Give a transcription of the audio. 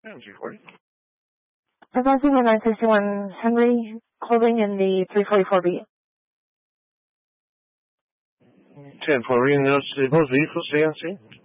Energy for you. Advancing the 961 Henry, holding in the 344B. 10-4 reading notes to both vehicles, stay on scene.